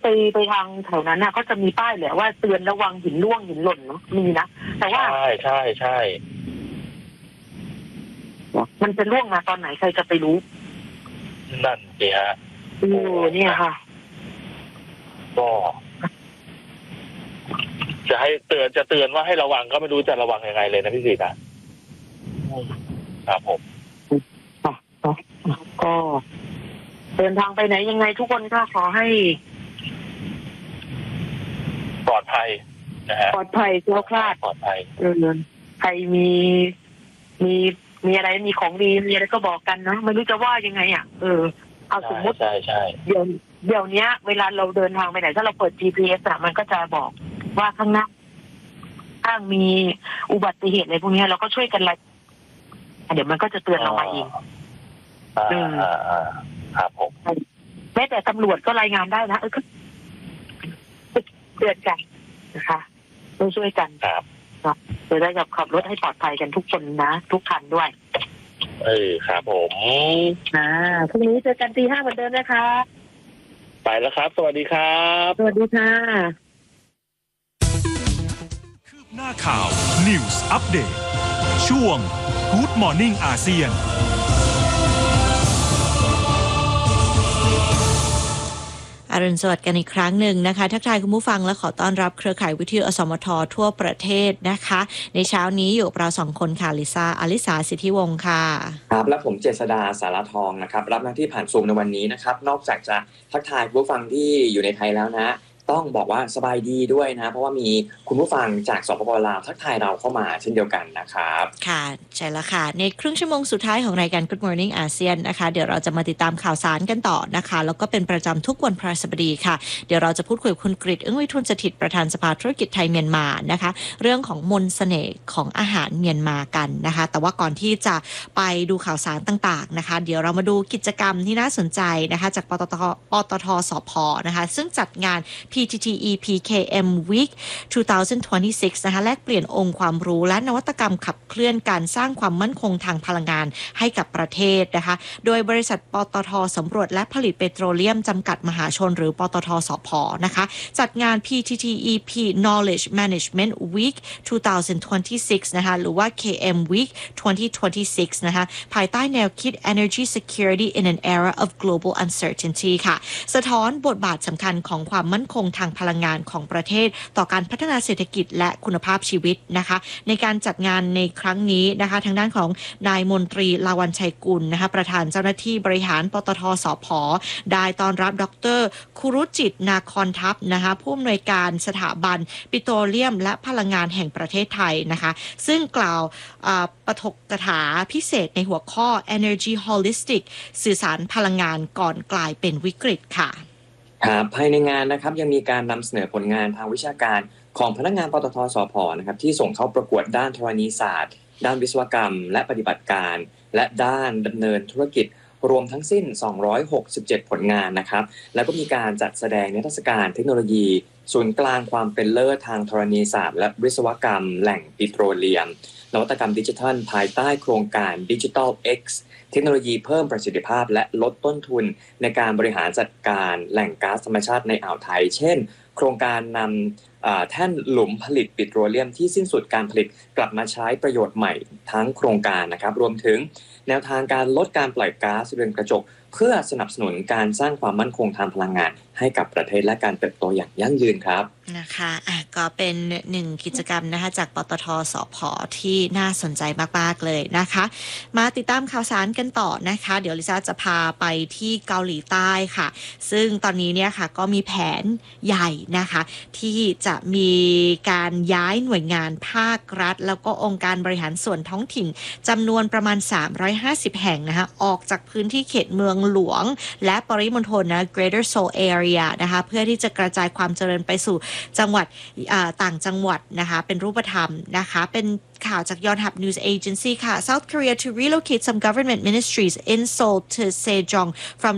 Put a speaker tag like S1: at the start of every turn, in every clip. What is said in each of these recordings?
S1: ไปทางแถวนั้นน่ะก็จะมีป้ายแหละว่าเตือนระวังหินร่วงหินหล่นเนาะมีนะแต่ว่า
S2: ใช่
S1: มันจะร่วงมาตอนไหนใครจะไปรู้
S2: นั่นสิฮะ
S1: เนี่ยค่ะ
S2: ก็จะให้เตือนว่าให้ระวังก็ไม่รู้จะระวังยังไงเลยนะพี่ศรีนะครับผม
S1: ก็เดินทางไปไหนยังไงทุกคนก็ขอให้
S2: ปลอดภัยนะฮะ
S1: ปลอดภัยแคล้วคลาด
S2: ปลอดภัย
S1: ใครมีอะไรมีของดีมีอะไรก็บอกกันเนาะไม่รู้จะว่ายังไงเอาสมมติ
S2: ใช่
S1: เดี๋ยวนี้เวลาเราเดินทางไปไหนถ้าเราเปิด GPS มันก็จะบอกว่าข้างหน้าถ้ามีอุบัติเหตุอะไรพวกนี้เราก็ช่วยกันเดี๋ยวมันก็จะเตือนเรามาเอง
S2: ครับผม
S1: แม้แต่ตำรวจก็รายงานได้นะก็เตือนกันนะคะช่วยกัน
S2: ครับ
S1: จะได้ขับรถให้ปลอดภัยกันทุกคนนะทุกคันด้วย
S2: ครับผม
S1: พรุ่งนี้เจอกันตี 5เหมือนเดิมนะคะ
S2: ไปแล้วครับสวัสดีครับ
S1: สวัสดีค่ะ
S3: คืบหน้าข่าว News Update ช่วง Good Morning อาเซียน
S4: อรุณสวัสดิ์กันอีกครั้งหนึ่งนะคะทักทายคุณผู้ฟังและขอต้อนรับเครือข่ายวิทยุอสมททั่วประเทศนะคะในเช้านี้อยู่กับเรา2คนค่ะอลิสาสิทธิวงศ์ค่ะ
S5: ครับและผมเจษดาสารทองนะครับรับหน้าที่ผ่านซูมในวันนี้นะครับนอกจากจะทักทายคุณผู้ฟังที่อยู่ในไทยแล้วนะต้องบอกว่าสบายดีด้วยนะเพราะว่ามีคุณผู้ฟังจากสปป.ลาวทักทายเราเข้ามาเช่นเดียวกันนะครับ
S4: ค่ะใช่แล้วค่ะในครึ่งชั่วโมงสุดท้ายของรายการ Good Morning อาเซียนนะคะเดี๋ยวเราจะมาติดตามข่าวสารกันต่อนะคะแล้วก็เป็นประจำทุกวันพฤหัสบดีค่ะเดี๋ยวเราจะพูดคุยกับคุณกฤษอึ้งวิทูลสถิตประธานสภาธุรกิจไทยเมียนมานะคะเรื่องของมนต์เสน่ห์ของอาหารเมียนมากันนะคะแต่ว่าก่อนที่จะไปดูข่าวสารต่างๆนะคะเดี๋ยวเรามาดูกิจกรรมที่น่าสนใจนะคะจากปตท.สผ.นะคะซึ่งจัดงาน PTTEP KM Week 2026 นะคะแลกเปลี่ยนองค์ความรู้และนวัตกรรมขับเคลื่อนการสร้างความมั่นคงทางพลังงานให้กับประเทศนะคะโดยบริษัทปตท.สำรวจและผลิตเปโตรเลียมจำกัดมหาชนหรือปตท.สผ.นะคะจัดงาน PTTEP Knowledge Management Week 2026 นะคะหรือว่า KM Week 2026 นะคะภายใต้แนวคิด Energy Security in an Era of Global Uncertainty ค่ะสะท้อนบทบาทสำคัญของความมั่นคงทางพลังงานของประเทศต่อการพัฒนาเศรษฐกิจและคุณภาพชีวิตนะคะในการจัดงานในครั้งนี้นะคะทางด้านของนายมนตรีลาวันชัยกุลนะคะประธานเจ้าหน้าที่บริหารปตท.สผ.ได้ต้อนรับดร.คุรุจิตนาคอนทัพนะคะผู้อำนวยการสถาบันปิโตรเลียมและพลังงานแห่งประเทศไทยนะคะซึ่งกล่าวปฐกถาพิเศษในหัวข้อ Energy Holistic สื่อสารพลังงานก่อนกลายเป็นวิกฤตค่ะ
S5: ครับภายในงานนะครับยังมีการนำเสนอผลงานทางวิชาการของพนักงานปตท.สผ.นะครับที่ส่งเข้าประกวดด้านธรณีศาสตร์ด้านวิศวกรรมและปฏิบัติการและด้านดำเนินธุรกิจรวมทั้งสิ้น267ผลงานนะครับแล้วก็มีการจัดแสดงนิทรรศการเทคโนโลยีศูนย์กลางความเป็นเลิศทางธรณีศาสตร์และวิศวกรรมแหล่งปิโตรเลียมนวัตกรรมดิจิทัลภายใต้โครงการ Digital X เทคโนโลยีเพิ่มประสิทธิภาพและลดต้นทุนในการบริหารจัดการแหล่งก๊าซธรรมชาติในอ่าวไทยเช่นโครงการนำแท่นหลุมผลิตปิโตรเลียมที่สิ้นสุดการผลิตกลับมาใช้ประโยชน์ใหม่ทั้งโครงการนะครับรวมถึงแนวทางการลดการปล่อยก๊าซเรือนกระจกเพื่อสนับสนุนการสร้างความมั่นคงทางพลังงานให้กับประเทศและการเติบโตอย่างยั่งยืนครับ
S4: นะคะก็เป็นหนึ่งกิจกรรมนะคะจากปตท.สผ.ที่น่าสนใจมากๆเลยนะคะมาติดตามข่าวสารกันต่อนะคะเดี๋ยวลิซ่าจะพาไปที่เกาหลีใต้ค่ะซึ่งตอนนี้เนี่ยค่ะก็มีแผนใหญ่นะคะที่จะมีการย้ายหน่วยงานภาครัฐแล้วก็องค์การบริหารส่วนท้องถิ่นจำนวนประมาณ350แห่งนะคะออกจากพื้นที่เขตเมืองหลวงและปริมณฑลนะ Greater Seoul Area นะคะเพื่อที่จะกระจายความเจริญไปสู่จังหวัดต่างจังหวัดนะคะเป็นรูปธรรมนะคะเป็นข่าวจากยอนฮับ News Agency ค่ะ South Korea to relocate some government ministries in Seoul to Sejong from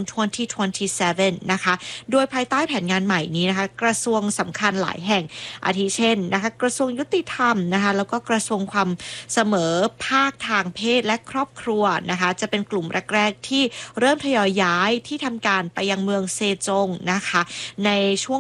S4: 2027 นะคะโดยภายใต้แผนงานใหม่นี้นะคะกระทรวงสำคัญหลายแห่งอาทิเช่นนะคะกระทรวงยุติธรรมนะคะแล้วก็กระทรวงความเสมอภาคทางเพศและครอบครัวนะคะจะเป็นกลุ่มแรกๆที่เริ่มทยอยย้ายที่ทำการไปยังเมืองเซจงนะคะในช่วง